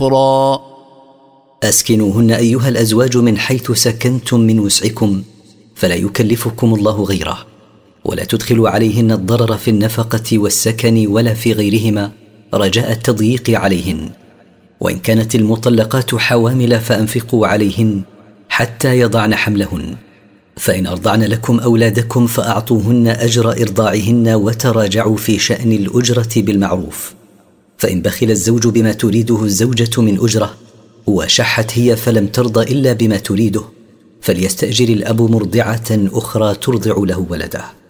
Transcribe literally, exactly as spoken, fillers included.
أخرى. أسكنوهن أيها الأزواج من حيث سكنتم من وسعكم، فلا يكلفكم الله غيره، ولا تدخلوا عليهن الضرر في النفقة والسكن ولا في غيرهما رجاء التضييق عليهن. وإن كانت المطلقات حوامل فأنفقوا عليهن حتى يضعن حملهن، فإن أرضعن لكم أولادكم فأعطوهن أجر إرضاعهن وتراجعوا في شأن الأجرة بالمعروف. فإن بخل الزوج بما تريده الزوجة من أجرة وشحت هي فلم ترضى إلا بما تريده، فليستأجر الأب مرضعة أخرى ترضع له ولده.